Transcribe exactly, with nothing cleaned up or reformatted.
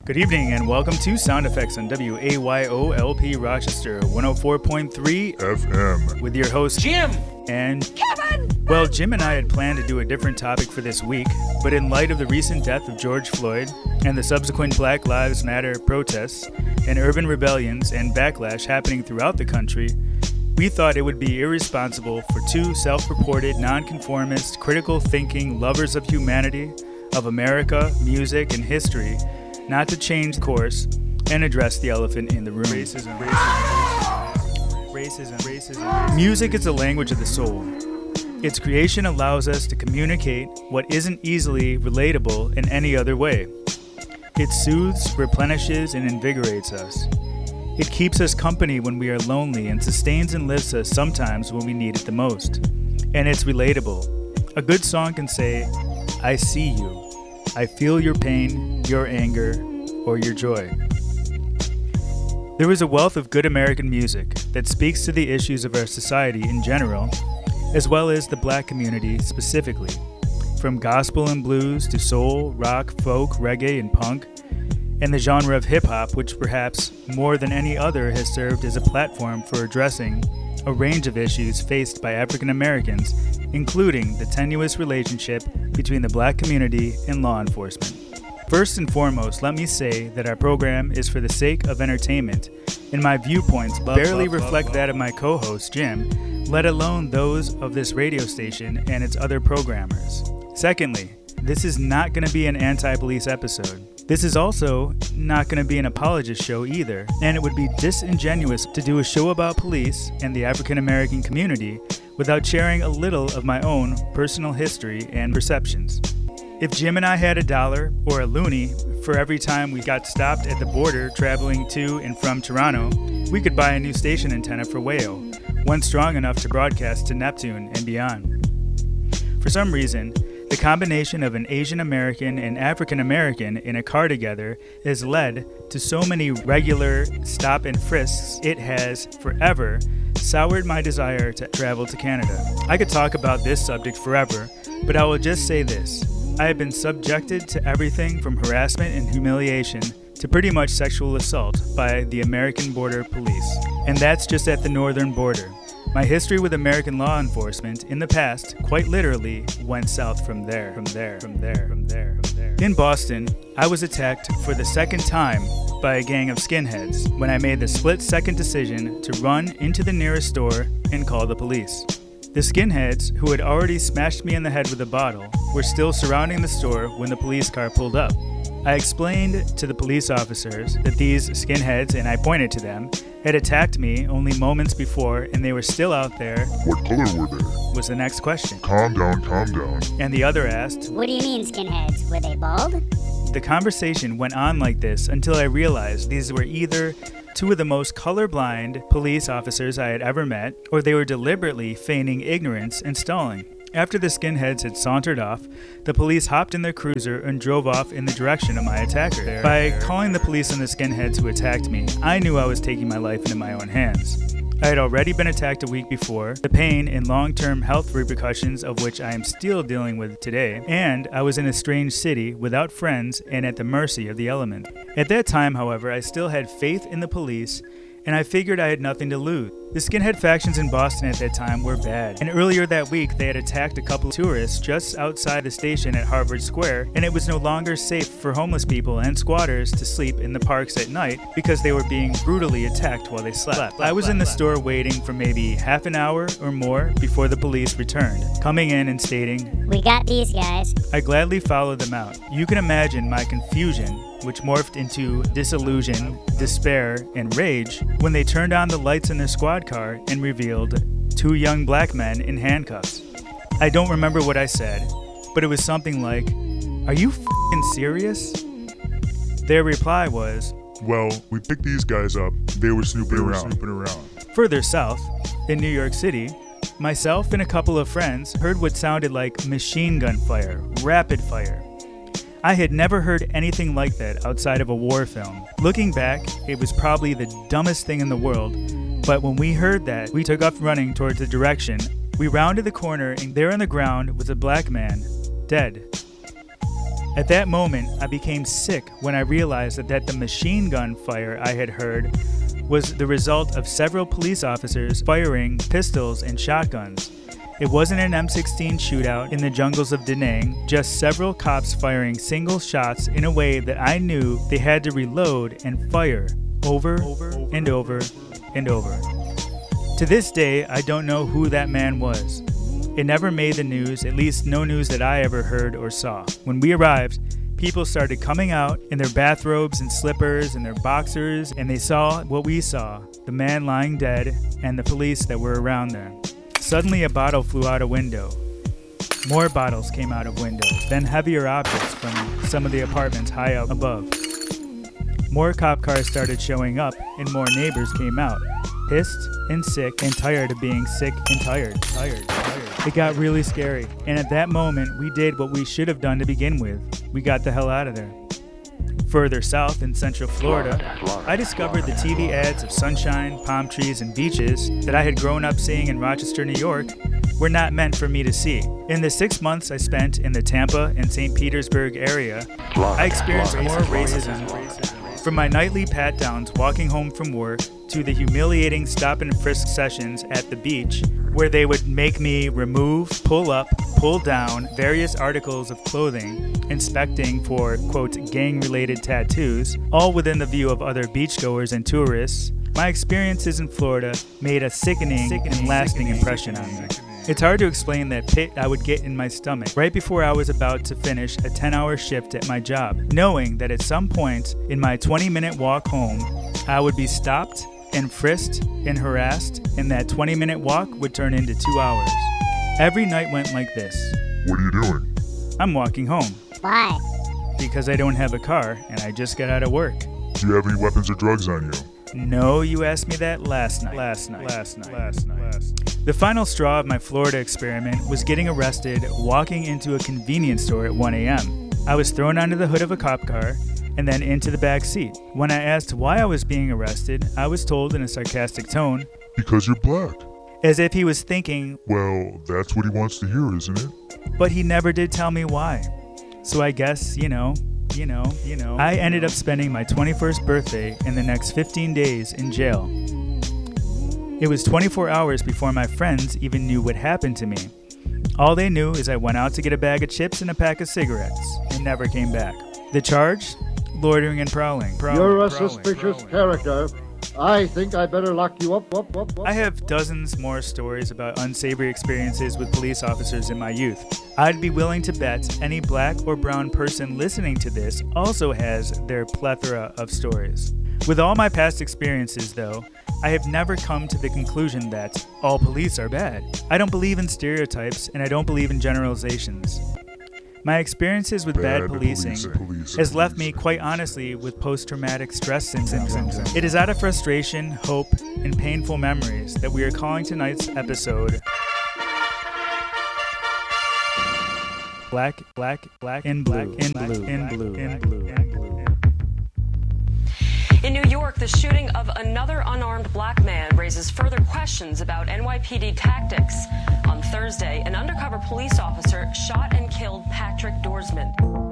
Good evening and welcome to Sound Effects on W A Y O L P Rochester one oh four point three F M with your host Jim and Kevin. Well, Jim and I had planned to do a different topic for this week, but in light of the recent death of George Floyd and the subsequent Black Lives Matter protests and urban rebellions and backlash happening throughout the country, we thought it would be irresponsible for two self-reported, nonconformist, critical thinking lovers of humanity, of America, music, and history not to change course and address the elephant in the room. Racism, racism, racism, racism, racism. Music is the language of the soul. Its creation allows us to communicate what isn't easily relatable in any other way. It soothes, replenishes, and invigorates us. It keeps us company when we are lonely and sustains and lifts us sometimes when we need it the most. And it's relatable. A good song can say, I see you. I feel your pain, your anger, or your joy. There is a wealth of good American music that speaks to the issues of our society in general, as well as the Black community specifically, from gospel and blues to soul, rock, folk, reggae, and punk, and the genre of hip-hop, which perhaps more than any other has served as a platform for addressing a range of issues faced by African Americans, including the tenuous relationship between the Black community and law enforcement. First and foremost, let me say that our program is for the sake of entertainment, and my viewpoints love, barely love, reflect love, that love. of my co-host, Jim, let alone those of this radio station and its other programmers. Secondly, this is not going to be an anti-police episode. This is also not going to be an apologist show either, and it would be disingenuous to do a show about police and the African American community without sharing a little of my own personal history and perceptions. If Jim and I had a dollar or a loonie for every time we got stopped at the border traveling to and from Toronto, we could buy a new station antenna for W A O, one strong enough to broadcast to Neptune and beyond. For some reason, the combination of an Asian American and African American in a car together has led to so many regular stop and frisks, it has forever soured my desire to travel to Canada. I could talk about this subject forever, but I will just say this. I have been subjected to everything from harassment and humiliation to pretty much sexual assault by the American Border Police, and that's just at the northern border. My history with American law enforcement in the past, quite literally, went south from there, from there, from there, from there, from there. In Boston, I was attacked for the second time by a gang of skinheads when I made the split-second decision to run into the nearest store and call the police. The skinheads, who had already smashed me in the head with a bottle, were still surrounding the store when the police car pulled up. I explained to the police officers that these skinheads, and I pointed to them, had attacked me only moments before and they were still out there. What color were they? Was the next question. Calm down, calm down. And the other asked, What do you mean skinheads? Were they bald? The conversation went on like this until I realized these were either two of the most colorblind police officers I had ever met, or they were deliberately feigning ignorance and stalling. After the skinheads had sauntered off, the police hopped in their cruiser and drove off in the direction of my attacker. There, By there, calling the police on the skinheads who attacked me, I knew I was taking my life into my own hands. I had already been attacked a week before, the pain and long-term health repercussions of which I am still dealing with today, and I was in a strange city without friends and at the mercy of the elements. At that time, however, I still had faith in the police, and I figured I had nothing to lose. The skinhead factions in Boston at that time were bad, and earlier that week they had attacked a couple of tourists just outside the station at Harvard Square, and it was no longer safe for homeless people and squatters to sleep in the parks at night because they were being brutally attacked while they slept. I was in the store waiting for maybe half an hour or more before the police returned, coming in and stating, We got these guys. I gladly followed them out. You can imagine my confusion, which morphed into disillusion, despair, and rage when they turned on the lights in their squad car and revealed two young black men in handcuffs. I don't remember what I said, but it was something like, Are you f***ing serious? Their reply was, Well, we picked these guys up. They were snooping around. Snooping around. Further south, in New York City, myself and a couple of friends heard what sounded like machine gun fire, rapid fire. I had never heard anything like that outside of a war film. Looking back, it was probably the dumbest thing in the world, but when we heard that, we took off running towards the direction. We rounded the corner, and there on the ground was a black man, dead. At that moment, I became sick when I realized that, that the machine gun fire I had heard was the result of several police officers firing pistols and shotguns. It wasn't an M sixteen shootout in the jungles of Da Nang, just several cops firing single shots in a way that I knew they had to reload and fire over, over and over and over. To this day, I don't know who that man was. It never made the news, at least no news that I ever heard or saw. When we arrived, people started coming out in their bathrobes and slippers and their boxers, and they saw what we saw, the man lying dead and the police that were around there. Suddenly a bottle flew out a window. More bottles came out of windows, then heavier objects from some of the apartments high up above. More cop cars started showing up, and more neighbors came out, pissed and sick and tired of being sick and tired, tired, tired. It got really scary, and at that moment, we did what we should have done to begin with. We got the hell out of there. Further south in Central Florida, I discovered the T V ads of sunshine, palm trees, and beaches that I had grown up seeing in Rochester, New York, were not meant for me to see. In the six months I spent in the Tampa and Saint Petersburg area, I experienced more racism. From my nightly pat-downs walking home from work to the humiliating stop and frisk sessions at the beach, where they would make me remove, pull up, pull down various articles of clothing, inspecting for, quote, gang-related tattoos, all within the view of other beachgoers and tourists, my experiences in Florida made a sickening, sickening and lasting sickening, impression on me. It's hard to explain that pit I would get in my stomach right before I was about to finish a ten-hour shift at my job, knowing that at some point in my twenty-minute walk home, I would be stopped and frisked and harassed, and that twenty-minute walk would turn into two hours. Every night went like this. What are you doing? I'm walking home. Why? Because I don't have a car, and I just got out of work. Do you have any weapons or drugs on you? No, you asked me that last night. Last night. Last night. Last night. Last night. The final straw of my Florida experiment was getting arrested walking into a convenience store at one a.m. I was thrown onto the hood of a cop car and then into the back seat. When I asked why I was being arrested, I was told in a sarcastic tone, "Because you're black." As if he was thinking, "Well, that's what he wants to hear, isn't it?" But he never did tell me why. So I guess, you know, you know, you know, I ended up spending my twenty-first birthday and the next fifteen days in jail. It was twenty-four hours before my friends even knew what happened to me. All they knew is I went out to get a bag of chips and a pack of cigarettes and never came back. The charge? Loitering and prowling. prowling You're a prowling, suspicious prowling. character. I think I better lock you up. up, up, up. I have dozens more stories about unsavory experiences with police officers in my youth. I'd be willing to bet any black or brown person listening to this also has their plethora of stories. With all my past experiences, though, I have never come to the conclusion that all police are bad. I don't believe in stereotypes, and I don't believe in generalizations. My experiences with bad, bad policing, policing, policing has left me, quite honestly, with post-traumatic stress syndrome. It is out of frustration, hope, and painful memories that we are calling tonight's episode Black, Black, Black, and Blue, and Blue, and Blue, and Blue, and Blue. In New York, the shooting of another unarmed black man raises further questions about N Y P D tactics. On Thursday, an undercover police officer shot and killed Patrick Dorsman.